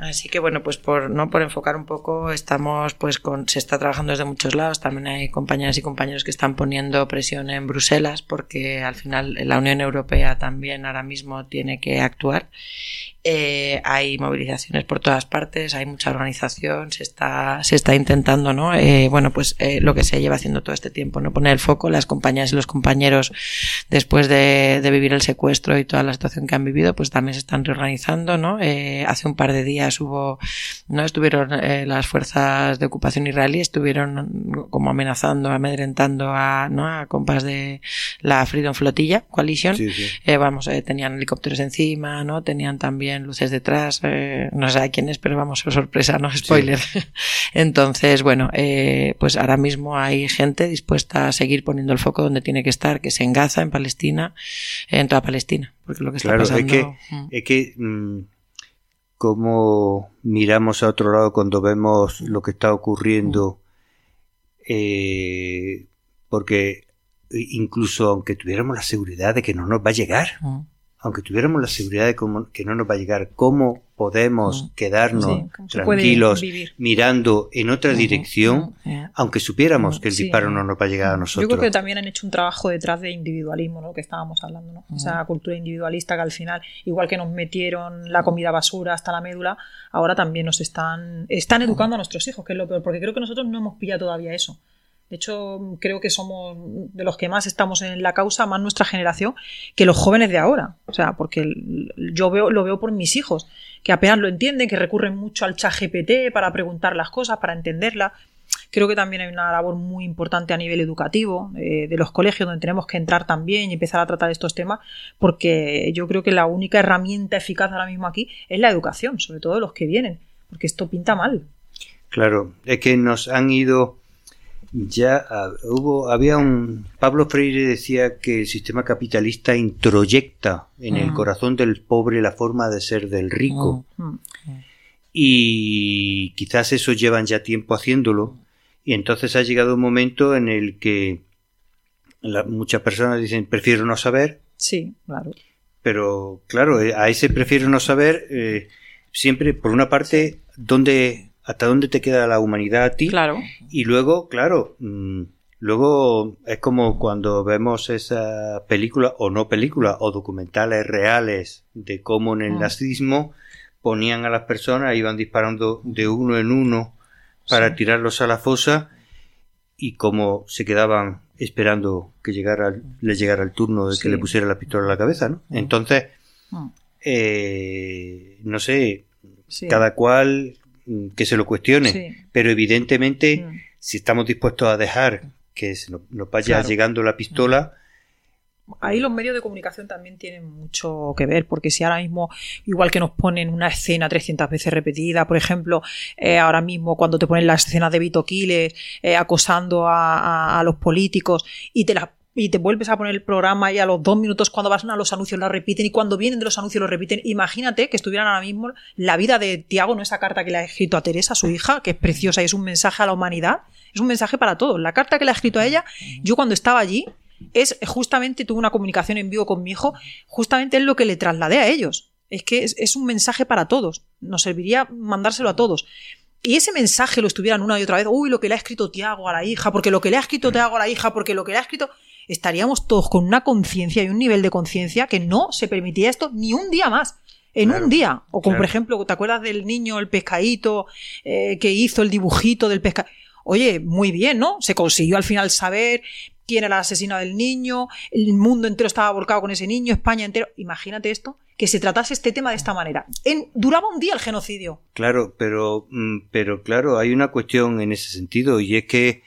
Así que bueno, pues por enfocar un poco, estamos se está trabajando desde muchos lados. También hay compañeras y compañeros que están poniendo presión en Bruselas, porque al final la Unión Europea también ahora mismo tiene que actuar. Hay movilizaciones por todas partes, hay mucha organización, se está intentando, ¿no? Lo que se lleva haciendo todo este tiempo, ¿no? Poner el foco. Las compañeras y los compañeros, después de vivir el secuestro y toda la situación que han vivido, pues también se están reorganizando, ¿no? Hace un par de días estuvieron las fuerzas de ocupación israelí, estuvieron como amenazando, amedrentando a compas de la Freedom Flotilla Coalition. Sí, sí. Tenían helicópteros encima, ¿no? Tenían también luces detrás, no sé quién es, pero vamos, sorpresa, no spoiler. Sí. Entonces, pues ahora mismo hay gente dispuesta a seguir poniendo el foco donde tiene que estar, que es en Gaza, en Palestina, en toda Palestina, porque lo que está pasando... Es que como miramos a otro lado cuando vemos lo que está ocurriendo, porque incluso aunque tuviéramos la seguridad de que no nos va a llegar, aunque tuviéramos la seguridad de que no nos va a llegar, ¿cómo podemos quedarnos tranquilos mirando en otra dirección, aunque supiéramos que el disparo no nos va a llegar a nosotros? Yo creo que también han hecho un trabajo detrás de individualismo, ¿no? Que estábamos hablando, ¿no? Esa cultura individualista que al final, igual que nos metieron la comida basura hasta la médula, ahora también nos están educando a nuestros hijos, que es lo peor, porque creo que nosotros no hemos pillado todavía eso. De hecho, creo que somos de los que más estamos en la causa, más nuestra generación, que los jóvenes de ahora. O sea, porque lo veo por mis hijos, que apenas lo entienden, que recurren mucho al ChatGPT para preguntar las cosas, para entenderlas. Creo que también hay una labor muy importante a nivel educativo, de los colegios, donde tenemos que entrar también y empezar a tratar estos temas, porque yo creo que la única herramienta eficaz ahora mismo aquí es la educación, sobre todo de los que vienen, porque esto pinta mal. Claro, es que nos han ido... Pablo Freire decía que el sistema capitalista introyecta en el corazón del pobre la forma de ser del rico, y quizás eso llevan ya tiempo haciéndolo, y entonces ha llegado un momento en el que muchas personas dicen prefiero no saber. Sí, claro. Pero claro, a ese prefiero no saber, siempre por una parte hasta dónde te queda la humanidad a ti. Claro. Y luego, claro, luego es como cuando vemos esas películas o no películas o documentales reales de cómo en el nazismo ponían a las personas, iban disparando de uno en uno para tirarlos a la fosa, y cómo se quedaban esperando que les llegara el turno de que le pusiera la pistola a la cabeza, ¿no? Entonces, no sé, cada cual que se lo cuestione, pero evidentemente si estamos dispuestos a dejar que nos vaya llegando la pistola, ahí los medios de comunicación también tienen mucho que ver, porque si ahora mismo, igual que nos ponen una escena 300 veces repetida, por ejemplo, ahora mismo cuando te ponen las escenas de Vito Quiles acosando a los políticos y te vuelves a poner el programa y a los 2 minutos cuando vas a los anuncios la repiten, y cuando vienen de los anuncios lo repiten. Imagínate que estuvieran ahora mismo la vida de Tiago, no esa carta que le ha escrito a Teresa, su hija, que es preciosa y es un mensaje a la humanidad, es un mensaje para todos. La carta que le ha escrito a ella, yo cuando estaba allí, justamente tuve una comunicación en vivo con mi hijo, justamente es lo que le trasladé a ellos. Es que es un mensaje para todos, nos serviría mandárselo a todos. Y ese mensaje lo estuvieran una y otra vez, lo que le ha escrito Tiago a la hija, porque lo que le ha escrito Tiago a la hija, porque lo que le ha escrito... Estaríamos todos con una conciencia y un nivel de conciencia que no se permitía esto ni un día más. Un día. O como por ejemplo, ¿te acuerdas del niño, el pescadito, que hizo el dibujito del pescadito? Oye, muy bien, ¿no? Se consiguió al final saber quién era el asesino del niño, el mundo entero estaba volcado con ese niño, España entero. Imagínate esto, que se tratase este tema de esta manera. Duraba un día el genocidio. Claro, pero claro, hay una cuestión en ese sentido, y es que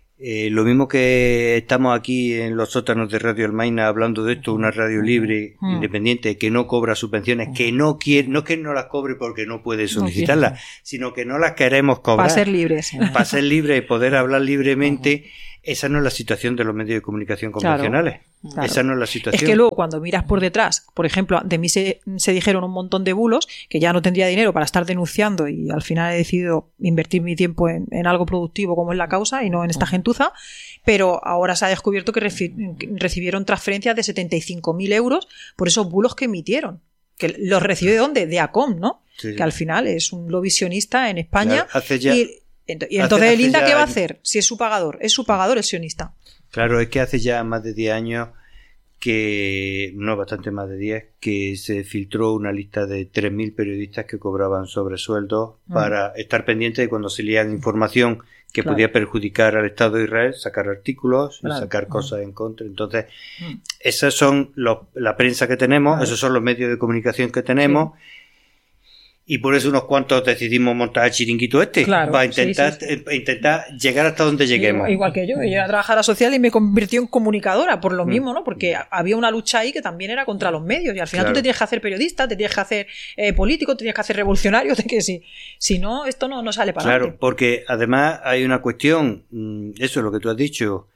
lo mismo que estamos aquí en los sótanos de Radio Almaina hablando de esto, una radio libre, independiente, que no cobra subvenciones, que no quiere, no que no las cobre porque no puede solicitarlas, sino que no las queremos cobrar. Para ser libres. Para ser libres y poder hablar libremente. Esa no es la situación de los medios de comunicación convencionales. Claro. Esa no es la situación. Es que luego cuando miras por detrás, por ejemplo, de mí se dijeron un montón de bulos, que ya no tendría dinero para estar denunciando, y al final he decidido invertir mi tiempo en algo productivo como es la causa y no en esta gentuza, pero ahora se ha descubierto que recibieron transferencias de 75.000 euros por esos bulos que emitieron. ¿Que los recibió de dónde? De ACOM, ¿no? que al final es un lobby sionista en España. Claro, y entonces el INTA, ¿qué va a hacer? Si es su pagador el sionista. Claro, es que hace ya más de 10 años bastante más de 10, que se filtró una lista de 3.000 periodistas que cobraban sobresueldos para estar pendientes de cuando se leían información que podía perjudicar al Estado de Israel, sacar artículos y sacar cosas en contra. Entonces, esas son la prensa que tenemos, esos son los medios de comunicación que tenemos. Y por eso unos cuantos decidimos montar el chiringuito para intentar llegar hasta donde lleguemos. Igual que yo era trabajadora social y me convirtió en comunicadora por lo mismo, ¿no? Porque había una lucha ahí que también era contra los medios y al final tú te tienes que hacer periodista, te tienes que hacer político, te tienes que hacer revolucionario, que si no, esto no sale para adelante. Claro, porque además hay una cuestión, eso es lo que tú has dicho,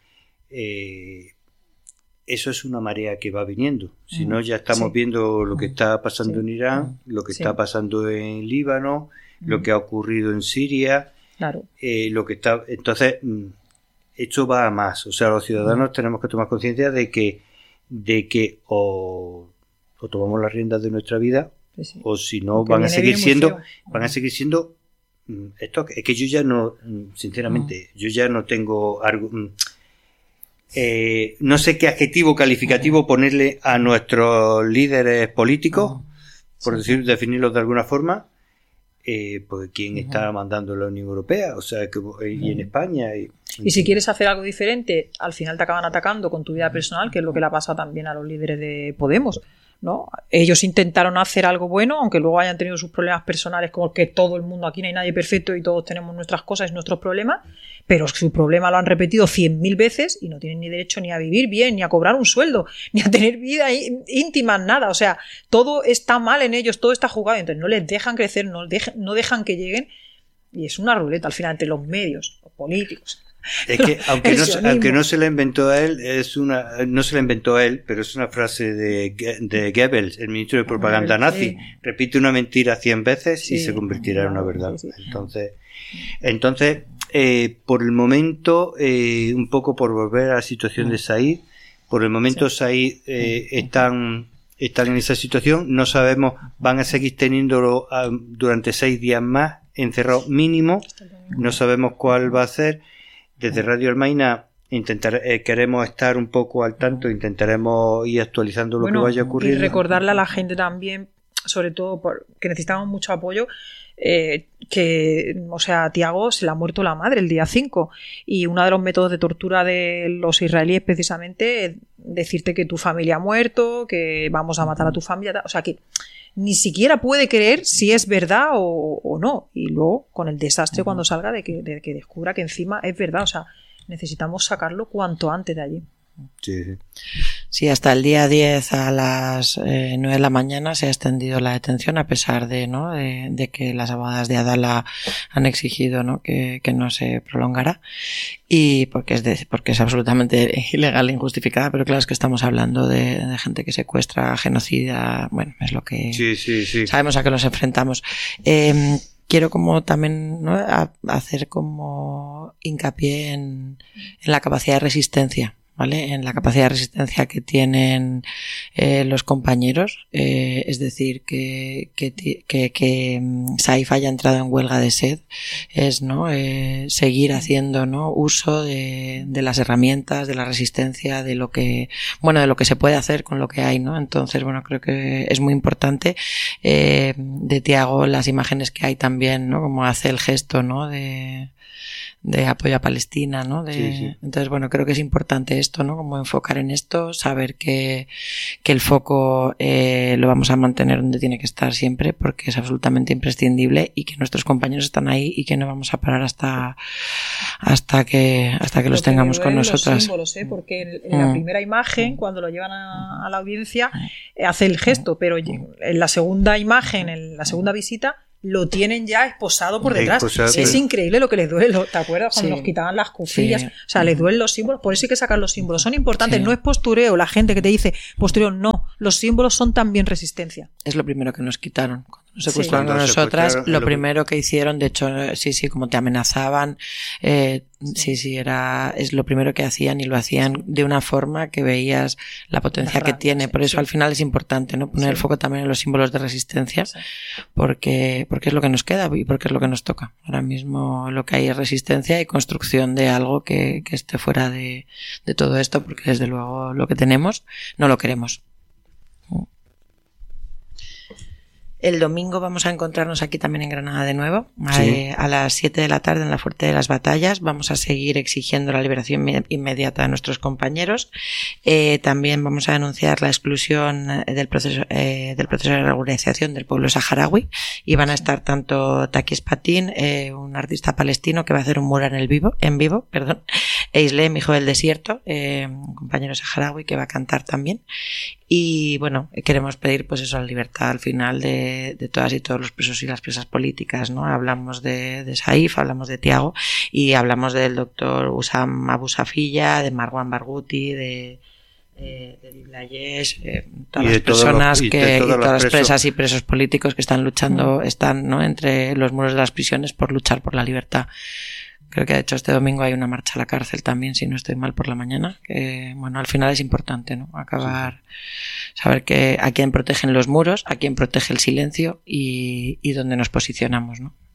eso es una marea que va viniendo. Si no, ya estamos viendo lo que está pasando en Irán, lo que está pasando en Líbano, lo que ha ocurrido en Siria, lo que está... Entonces, esto va a más. O sea, los ciudadanos tenemos que tomar conciencia de que o tomamos las riendas de nuestra vida, o si no, van a seguir siendo esto es que yo ya no, sinceramente, yo ya no tengo no sé qué adjetivo calificativo ponerle a nuestros líderes políticos, por definirlos de alguna forma, porque quién está mandando la Unión Europea, o sea, y en España. Y si quieres hacer algo diferente, al final te acaban atacando con tu vida personal, que es lo que le ha pasado también a los líderes de Podemos, ¿no? Ellos intentaron hacer algo bueno, aunque luego hayan tenido sus problemas personales, como que todo el mundo, aquí no hay nadie perfecto y todos tenemos nuestras cosas y nuestros problemas, pero su problema lo han repetido 100.000 veces y no tienen ni derecho ni a vivir bien, ni a cobrar un sueldo, ni a tener vida íntima, nada. O sea, todo está mal en ellos, todo está jugado, entonces no les dejan crecer, no dejan que lleguen, y es una ruleta al final entre los medios, los políticos. Es que aunque no se la inventó a él, no se la inventó a él, pero es una frase de Goebbels, el ministro de propaganda nazi. Repite una mentira 100 veces y se convertirá en una verdad. Entonces, por el momento, un poco por volver a la situación de Said, por el momento Said están en esa situación, no sabemos, van a seguir teniéndolo durante 6 días más, encerrado mínimo, no sabemos cuál va a ser. Desde Radio Almaina queremos estar un poco al tanto, intentaremos ir actualizando lo que vaya a ocurrir. Y recordarle a la gente también, sobre todo que necesitamos mucho apoyo, Tiago se le ha muerto la madre el día 5 y uno de los métodos de tortura de los israelíes precisamente es decirte que tu familia ha muerto, que vamos a matar a tu familia, o sea que ni siquiera puede creer si es verdad o no, y luego con el desastre cuando salga de que descubra que encima es verdad, o sea, necesitamos sacarlo cuanto antes de allí. Sí, hasta el día 10 a las 9 de la mañana se ha extendido la detención a pesar de que las abogadas de Adala han exigido, ¿no?, que no se prolongara, y porque es absolutamente ilegal e injustificada, pero claro, es que estamos hablando de gente que secuestra, genocida, bueno, es lo que sabemos a qué nos enfrentamos. Quiero como también, ¿no?, hacer como hincapié en la capacidad de resistencia, ¿vale? En la capacidad de resistencia que tienen los compañeros, es decir, que Saif haya entrado en huelga de sed, es, ¿no?, seguir haciendo, ¿no?, uso de las herramientas, de la resistencia, de lo que se puede hacer con lo que hay, ¿no? Entonces, bueno, creo que es muy importante. De Tiago, las imágenes que hay también, ¿no?, como hace el gesto, ¿no?, de apoyo a Palestina, ¿no? Entonces, bueno, creo que es importante esto, ¿no? Como enfocar en esto, saber que el foco lo vamos a mantener donde tiene que estar siempre, porque es absolutamente imprescindible, y que nuestros compañeros están ahí y que no vamos a parar hasta que los tengamos con nosotros. Los símbolos, porque en la primera imagen, cuando lo llevan a la audiencia, hace el gesto, pero en la segunda imagen, en la segunda visita, lo tienen ya esposado por detrás. Es increíble lo que les duele. ¿Te acuerdas cuando nos quitaban las cuchillas? O sea, les duelen los símbolos. Por eso hay que sacar los símbolos. Son importantes. No es postureo. La gente que te dice postureo, no. Los símbolos son también resistencia. Es lo primero que nos quitaron. Cuando Nos secuestraron a nosotras, lo primero que hicieron, de hecho, sí, como te amenazaban, es lo primero que hacían, y lo hacían de una forma que veías la potencia que tiene. Por eso al final es importante, ¿no? Poner el foco también en los símbolos de resistencia, porque es lo que nos queda y porque es lo que nos toca. Ahora mismo lo que hay es resistencia y construcción de algo que esté fuera de todo esto, porque desde luego lo que tenemos no lo queremos. El domingo vamos a encontrarnos aquí también en Granada de nuevo, a las 7 de la tarde en la Fuerte de las Batallas. Vamos a seguir exigiendo la liberación inmediata de nuestros compañeros. También vamos a denunciar la exclusión del proceso de regularización del pueblo saharaui, y van a estar tanto Takis Patin, un artista palestino que va a hacer un mural en vivo, e Islem, hijo del desierto, un compañero saharaui que va a cantar también. Y bueno, queremos pedir pues eso, la libertad al final de todas y todos los presos y las presas políticas, ¿no? Hablamos de Saif, hablamos de Tiago, y hablamos del doctor Usam Abu Safilla, de Marwan Barghouti, de Diblayesh, todas las personas todas las presas y presos políticos que están luchando, están, ¿no?, entre los muros de las prisiones por luchar por la libertad. Creo que de hecho este domingo hay una marcha a la cárcel también, si no estoy mal, por la mañana, que bueno, al final es importante, ¿no? Saber que a quién protegen los muros, a quién protege el silencio y dónde nos posicionamos, ¿no?